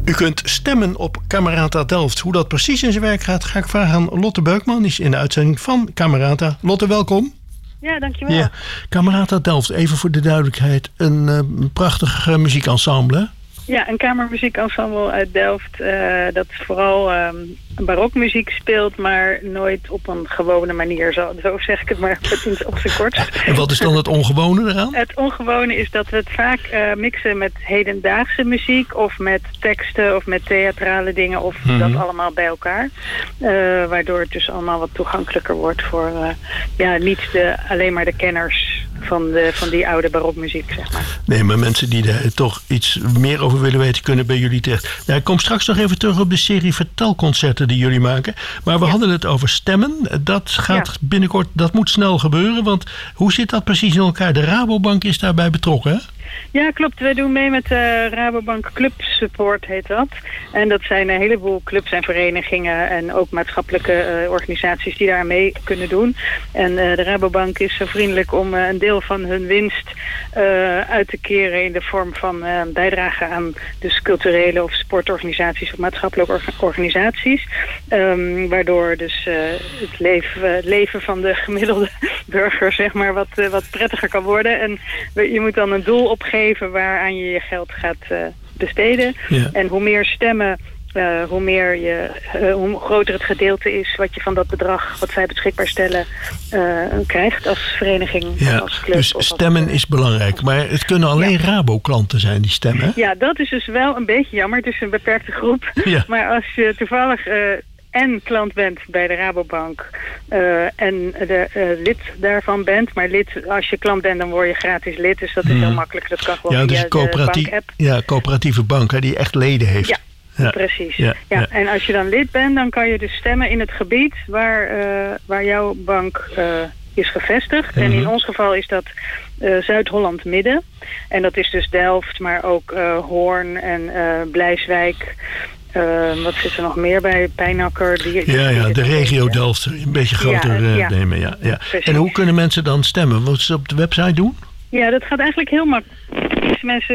U kunt stemmen op Camerata Delft. Hoe dat precies in zijn werk gaat, ga ik vragen aan Lotte Beukman. Die is in de uitzending van Camerata. Lotte, welkom. Ja, dankjewel. Ja. Camerata Delft, even voor de duidelijkheid. Een prachtig muziekensemble, hè? Ja, een kamermuziekensemble uit Delft. Dat vooral barokmuziek speelt, maar nooit op een gewone manier. Zo zeg ik het maar op zijn kortst. En wat is dan het ongewone eraan? Het ongewone is dat we het vaak mixen met hedendaagse muziek of met teksten of met theatrale dingen of dat allemaal bij elkaar. Waardoor het dus allemaal wat toegankelijker wordt voor niet alleen maar de kenners van die oude barokmuziek, zeg maar. Nee, maar mensen die er toch iets meer over willen weten, kunnen bij jullie terecht. Nou, ik kom straks nog even terug op de serie vertelconcerten die jullie maken. Maar we hadden het over stemmen. Dat gaat binnenkort, dat moet snel gebeuren. Want hoe zit dat precies in elkaar? De Rabobank is daarbij betrokken, hè? Ja, klopt. Wij doen mee met Rabobank Club Support, heet dat. En dat zijn een heleboel clubs en verenigingen en ook maatschappelijke organisaties die daar mee kunnen doen. En de Rabobank is zo vriendelijk om een deel van hun winst uit te keren in de vorm van bijdrage aan dus culturele of sportorganisaties of maatschappelijke organisaties. Waardoor dus het leven van de gemiddelde burger, zeg maar, wat prettiger kan worden. En je moet dan een doel opgeven waaraan je je geld gaat besteden. Ja. En hoe meer stemmen, hoe groter het gedeelte is wat je van dat bedrag, wat zij beschikbaar stellen, krijgt als vereniging. Ja, als club. Dus stemmen is belangrijk. Maar het kunnen alleen Rabo-klanten zijn, die stemmen. Ja, dat is dus wel een beetje jammer. Het is een beperkte groep. Ja. Maar als je toevallig en klant bent bij de Rabobank en lid daarvan bent. Maar als je klant bent, dan word je gratis lid. Dus dat is heel makkelijk. Dat kan gewoon via de bank-app. Ja, coöperatieve bank die echt leden heeft. Ja, precies. Ja. En als je dan lid bent, dan kan je dus stemmen in het gebied waar jouw bank is gevestigd. En in ons geval is dat Zuid-Holland Midden. En dat is dus Delft, maar ook Hoorn en Blijswijk. Wat zit er nog meer bij? Pijnakker. De regio Delft. Een beetje groter nemen. Ja. En hoe kunnen mensen dan stemmen? Wat ze op de website doen? Ja, dat gaat eigenlijk heel makkelijk. Mensen